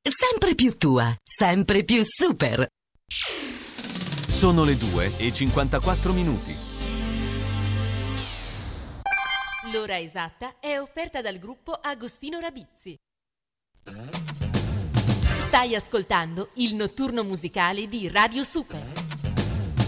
sempre più tua, sempre più super. Sono le 2:54. L'ora esatta è offerta dal gruppo Agostino Rabizzi. Stai ascoltando il notturno musicale di Radio Super.